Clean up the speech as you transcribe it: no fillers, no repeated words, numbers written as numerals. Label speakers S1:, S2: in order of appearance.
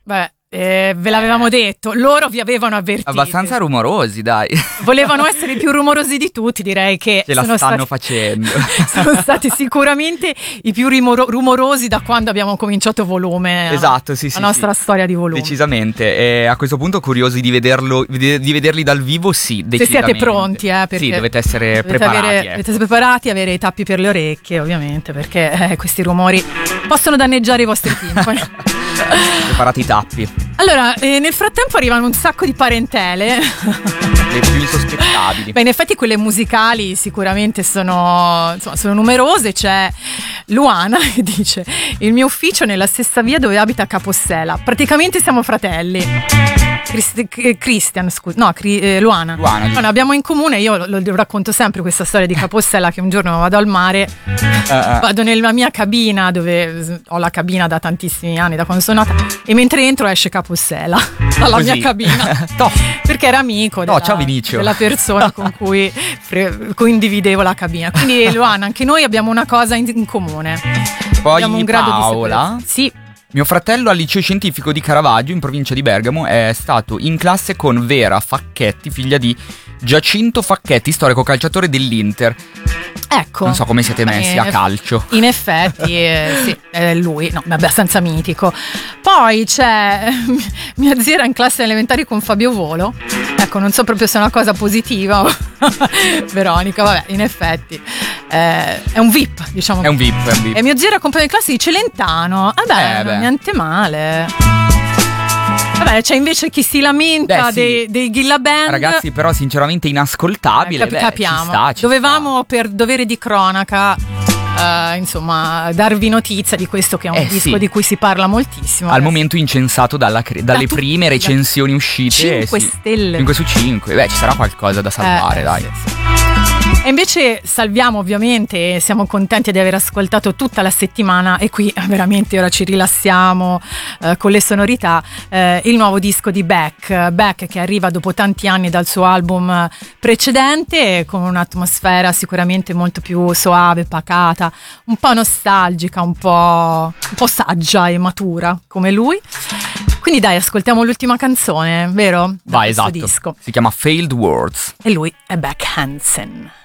S1: Beh, ve l'avevamo detto, loro vi avevano avvertito.
S2: Abbastanza rumorosi, dai.
S1: Volevano essere i più rumorosi di tutti, direi che
S2: la stanno facendo.
S1: Sono stati sicuramente i più rumorosi da quando abbiamo cominciato Volume.
S2: Esatto, sì,
S1: la nostra storia di Volume.
S2: Decisamente. E a questo punto curiosi di vederli dal vivo, sì, decisamente.
S1: Se siete pronti, perché
S2: sì, dovete essere preparati.
S1: Dovete essere preparati, avere i tappi per le orecchie, ovviamente, perché questi rumori possono danneggiare i vostri timpani.
S2: Preparati i tappi.
S1: Allora, nel frattempo arrivano un sacco di parentele.
S2: Le più insospettabili.
S1: Beh, in effetti quelle musicali sicuramente sono numerose. C'è Luana che dice: il mio ufficio è nella stessa via dove abita Capossela. Praticamente siamo fratelli. Christian, scusa, no, Luana. Luana, abbiamo in comune, io lo racconto sempre questa storia di Capossela, che un giorno vado al mare, vado nella mia cabina, dove ho la cabina da tantissimi anni, da quando sono nata, e mentre entro esce Capossela dalla mia cabina. Perché era amico della persona con cui condividevo la cabina. Quindi Luana, anche noi abbiamo una cosa in comune.
S2: Poi
S1: abbiamo un grado
S2: Paola.
S1: Di sì.
S2: Mio fratello al liceo scientifico di Caravaggio, in provincia di Bergamo, è stato in classe con Vera Facchetti, figlia di Giacinto Facchetti, storico calciatore dell'Inter.
S1: Ecco.
S2: Non so come siete messi a calcio.
S1: In effetti, sì, è lui, no, è abbastanza mitico. Poi c'è mia zia era in classe elementari con Fabio Volo. Ecco, non so proprio se è una cosa positiva. Veronica, vabbè, in effetti è un VIP, diciamo.
S2: È un VIP.
S1: E mio zio era compagno di classe di Celentano. Vabbè, niente male. Vabbè, c'è invece chi si lamenta dei Ghilla Band.
S2: Ragazzi, però sinceramente inascoltabile.
S1: Capiamo. Dovevamo per dovere di cronaca insomma darvi notizia di questo, che è un disco di cui si parla moltissimo.
S2: Al momento incensato dalle prime recensioni uscite.
S1: 5 stelle.
S2: 5 su 5. Beh, ci sarà qualcosa da salvare, dai.
S1: Sì. E invece salviamo, ovviamente, siamo contenti di aver ascoltato tutta la settimana, e qui veramente ora ci rilassiamo con le sonorità, il nuovo disco di Beck, che arriva dopo tanti anni dal suo album precedente, con un'atmosfera sicuramente molto più soave, pacata, un po' nostalgica, un po' saggia e matura come lui. Quindi dai, ascoltiamo l'ultima canzone, vero?
S2: Vai, esatto.
S1: Disco.
S2: Si chiama Failed Words.
S1: E lui è Beck Hansen.